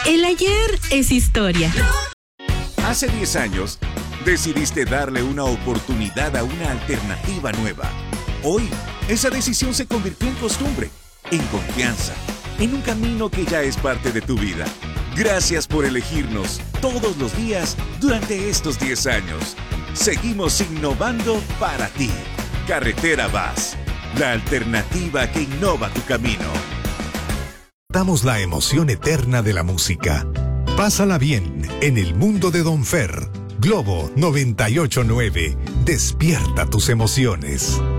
El ayer es historia. Hace 10 años, decidiste darle una oportunidad a una alternativa nueva. Hoy, esa decisión se convirtió en costumbre, en confianza, en un camino que ya es parte de tu vida. Gracias por elegirnos todos los días durante estos 10 años. Seguimos innovando para ti. Carretera Vaz, la alternativa que innova tu camino. Damos la emoción eterna de la música. Pásala bien en el mundo de Don Fer. Globo 98.9. Despierta tus emociones.